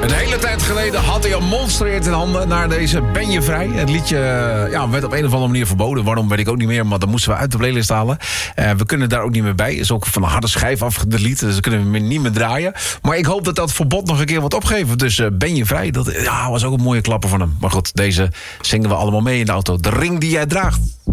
Een hele tijd geleden had hij een monster in handen naar deze Ben je vrij. Het liedje werd op een of andere manier verboden. Waarom weet ik ook niet meer, maar dat moesten we uit de playlist halen. We kunnen daar ook niet meer bij. Is ook van een harde schijf afgedelete, dus we kunnen we niet meer draaien. Maar ik hoop dat dat verbod nog een keer wordt opgegeven. Dus Ben je vrij, dat was ook een mooie klapper van hem. Maar goed, deze zingen we allemaal mee in de auto. De ring die jij draagt.